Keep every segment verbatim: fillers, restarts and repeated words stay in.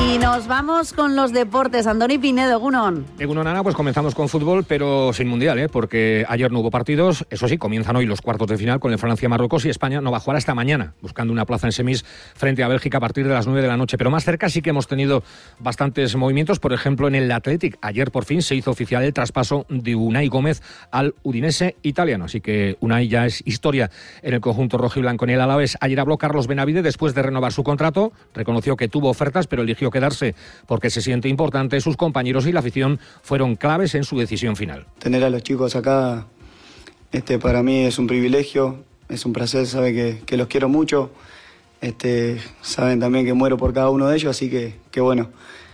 Y nos vamos con los deportes. Andoni Pinedo, Egunon. Egunon, Ana, pues comenzamos con fútbol, pero sin mundial, ¿eh? Porque ayer no hubo partidos. Eso sí, comienzan hoy los cuartos de final con el Francia-Marruecos y España no va a jugar hasta mañana, buscando una plaza en semis frente a Bélgica a partir de las nueve de la noche. Pero más cerca sí que hemos tenido bastantes movimientos. Por ejemplo, en el Athletic, ayer por fin se hizo oficial el traspaso de Unai Gómez al Udinese italiano. Así que Unai ya es historia en el conjunto rojiblanco. En el Alavés, ayer habló Carlos Benavide después de renovar su contrato. Reconoció que tuvo ofertas, pero eligió quedarse porque se siente importante. Sus compañeros y la afición fueron claves en su decisión final. Tener a los chicos acá este, para mí es un privilegio, es un placer, sabe que, que los quiero mucho, este, saben también que muero por cada uno de ellos, así que, que bueno.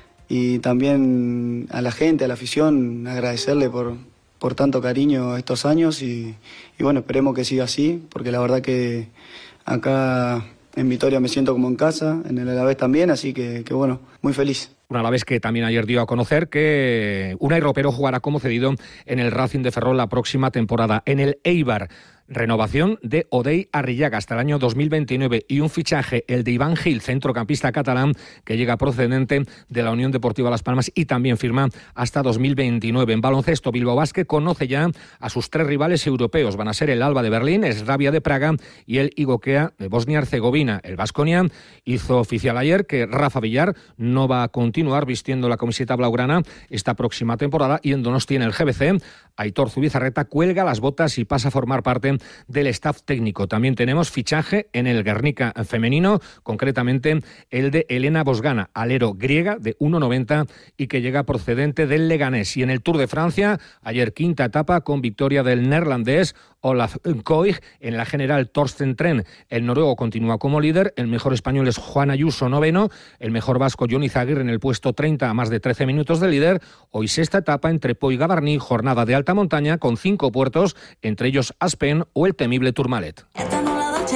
Y también a la gente, a la afición, agradecerle por, por tanto cariño estos años y, y bueno, esperemos que siga así, porque la verdad que acá en Vitoria me siento como en casa, en el Alavés también, así que, que bueno, muy feliz. Un Alavés que también ayer dio a conocer que Unai Ropero jugará como cedido en el Racing de Ferrol la próxima temporada. En el Eibar, renovación de Odey Arrillaga hasta el año dos mil veintinueve y un fichaje, el de Iván Gil, centrocampista catalán, que llega procedente de la Unión Deportiva Las Palmas y también firma hasta dos mil veintinueve. En baloncesto, Bilbao Basket conoce ya a sus tres rivales europeos. Van a ser el Alba de Berlín, Slavia de Praga y el Igokea de Bosnia-Herzegovina. El Baskonia hizo oficial ayer que Rafa Villar no va a continuar vistiendo la camiseta blaugrana esta próxima temporada y en Donostia, en el G B C, Aitor Zubizarreta cuelga las botas y pasa a formar parte del staff técnico. También tenemos fichaje en el Guernica femenino, concretamente el de Elena Bosgana, alero griega de uno noventa y que llega procedente del Leganés. Y en el Tour de Francia, ayer quinta etapa con victoria del neerlandés Olaf Koig. En la general, Torsten Tren, el noruego, continúa como líder. El mejor español es Juan Ayuso, noveno. El mejor vasco, Jon Izaguirre, en el puesto treinta a más de trece minutos de líder. Hoy sexta etapa entre Pau y Gavarní, jornada de alta montaña con cinco puertos, entre ellos Aspen o el temible Tourmalet.